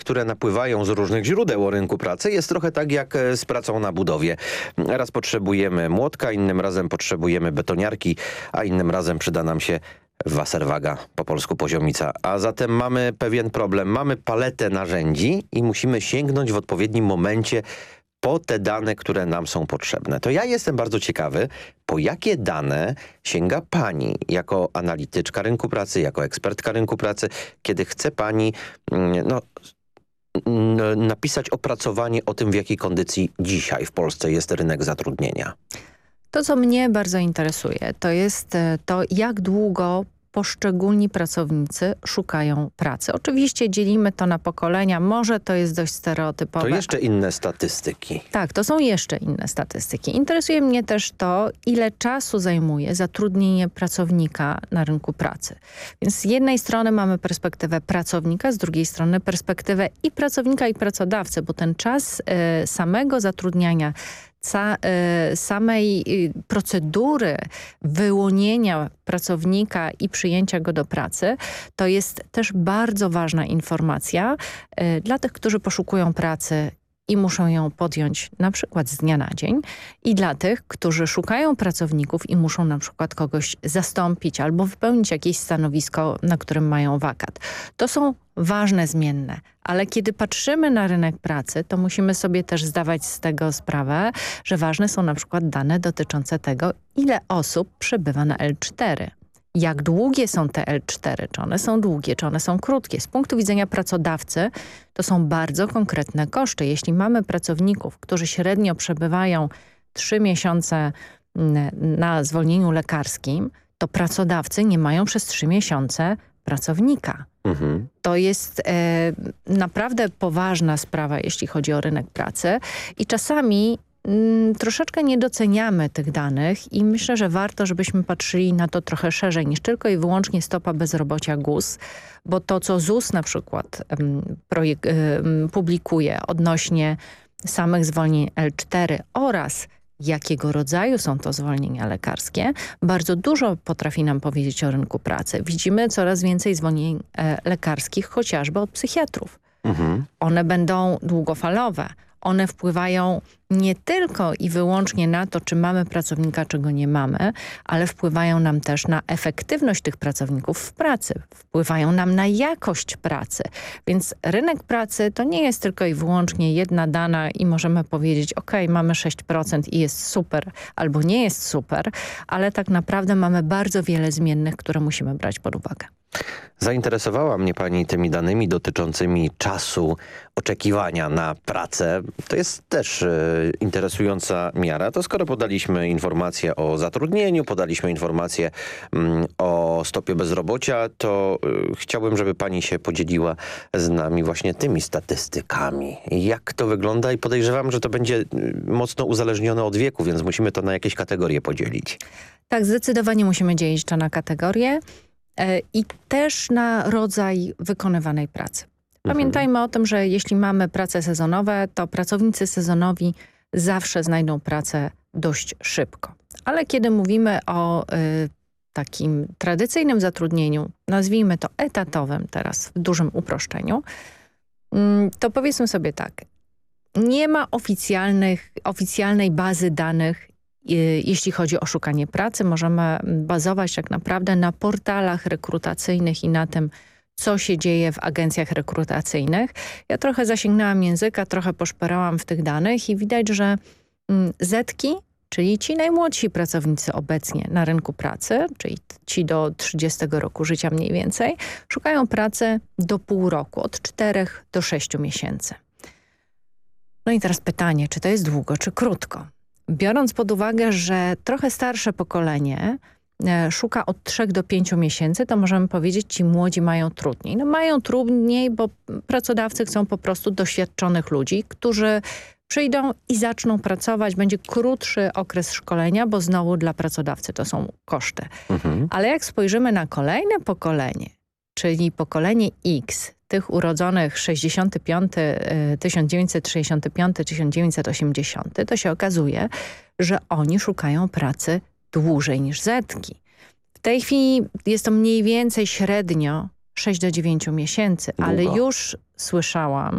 które napływają z różnych źródeł o rynku pracy, jest trochę tak jak z pracą na budowie. Raz potrzebujemy młotka, innym razem potrzebujemy betoniarki, a innym razem przyda nam się Wasserwaga, po polsku poziomica. A zatem mamy pewien problem. Mamy paletę narzędzi i musimy sięgnąć w odpowiednim momencie po te dane, które nam są potrzebne. To ja jestem bardzo ciekawy, po jakie dane sięga pani jako analityczka rynku pracy, jako ekspertka rynku pracy, kiedy chce pani napisać opracowanie o tym, w jakiej kondycji dzisiaj w Polsce jest rynek zatrudnienia. To, co mnie bardzo interesuje, to jest to, jak długo poszczególni pracownicy szukają pracy. Oczywiście dzielimy to na pokolenia, może to jest dość stereotypowe. To jeszcze inne statystyki. Tak, to są jeszcze inne statystyki. Interesuje mnie też to, ile czasu zajmuje zatrudnienie pracownika na rynku pracy. Więc z jednej strony mamy perspektywę pracownika, z drugiej strony perspektywę i pracownika, i pracodawcy, bo ten czas samego zatrudniania, samej procedury wyłonienia pracownika i przyjęcia go do pracy, to jest też bardzo ważna informacja dla tych, którzy poszukują pracy i muszą ją podjąć na przykład z dnia na dzień, i dla tych, którzy szukają pracowników i muszą na przykład kogoś zastąpić albo wypełnić jakieś stanowisko, na którym mają wakat. To są ważne zmienne, ale kiedy patrzymy na rynek pracy, to musimy sobie też zdawać z tego sprawę, że ważne są na przykład dane dotyczące tego, ile osób przebywa na L4. Jak długie są te L4, czy one są długie, czy one są krótkie. Z punktu widzenia pracodawcy to są bardzo konkretne koszty. Jeśli mamy pracowników, którzy średnio przebywają 3 miesiące na zwolnieniu lekarskim, to pracodawcy nie mają przez 3 miesiące pracownika. To jest naprawdę poważna sprawa, jeśli chodzi o rynek pracy, i czasami troszeczkę nie doceniamy tych danych i myślę, że warto, żebyśmy patrzyli na to trochę szerzej niż tylko i wyłącznie stopa bezrobocia GUS, bo to, co ZUS na przykład publikuje odnośnie samych zwolnień L4 oraz jakiego rodzaju są to zwolnienia lekarskie, bardzo dużo potrafi nam powiedzieć o rynku pracy. Widzimy coraz więcej zwolnień lekarskich, chociażby od psychiatrów. One będą długofalowe. One wpływają nie tylko i wyłącznie na to, czy mamy pracownika, czy go nie mamy, ale wpływają nam też na efektywność tych pracowników w pracy. Wpływają nam na jakość pracy. Więc rynek pracy to nie jest tylko i wyłącznie jedna dana i możemy powiedzieć, ok, mamy 6% i jest super, albo nie jest super, ale tak naprawdę mamy bardzo wiele zmiennych, które musimy brać pod uwagę. Zainteresowała mnie pani tymi danymi dotyczącymi czasu oczekiwania na pracę. To jest też interesująca miara. To skoro podaliśmy informacje o zatrudnieniu, podaliśmy informacje o stopie bezrobocia, to chciałbym, żeby pani się podzieliła z nami właśnie tymi statystykami. Jak to wygląda, i podejrzewam, że to będzie mocno uzależnione od wieku, więc musimy to na jakieś kategorie podzielić. Tak, zdecydowanie musimy dzielić to na kategorie i też na rodzaj wykonywanej pracy. Pamiętajmy o tym, że jeśli mamy prace sezonowe, to pracownicy sezonowi zawsze znajdą pracę dość szybko. Ale kiedy mówimy o takim tradycyjnym zatrudnieniu, nazwijmy to etatowym teraz w dużym uproszczeniu, to powiedzmy sobie tak, nie ma oficjalnej bazy danych, jeśli chodzi o szukanie pracy. Możemy bazować tak naprawdę na portalach rekrutacyjnych i na tym, co się dzieje w agencjach rekrutacyjnych. Ja trochę zasięgnęłam języka, trochę poszperałam w tych danych i widać, że Zetki, czyli ci najmłodsi pracownicy obecnie na rynku pracy, czyli ci do 30 roku życia mniej więcej, szukają pracy do pół roku, od 4 do 6 miesięcy. No i teraz pytanie, czy to jest długo, czy krótko? Biorąc pod uwagę, że trochę starsze pokolenie szuka od 3 do 5 miesięcy, to możemy powiedzieć, ci młodzi mają trudniej. No mają trudniej, bo pracodawcy chcą po prostu doświadczonych ludzi, którzy przyjdą i zaczną pracować. Będzie krótszy okres szkolenia, bo znowu dla pracodawcy to są koszty. Ale jak spojrzymy na kolejne pokolenie, czyli pokolenie X, tych urodzonych 1965, 1980, to się okazuje, że oni szukają pracy dłużej niż Zetki. W tej chwili jest to mniej więcej średnio 6 do 9 miesięcy, ale już słyszałam,